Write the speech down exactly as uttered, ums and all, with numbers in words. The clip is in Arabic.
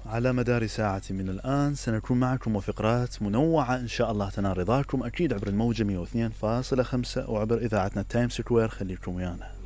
على مدار ساعة من الآن سنكون معكم وفقرات منوعة إن شاء الله تنال رضاكم، أكيد عبر الموجة مئة واثنين فاصلة خمسة وعبر إذاعتنا تايم سكوير. خليكم ويانا.